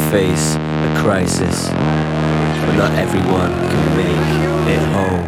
face a crisis, but not everyone can make it home.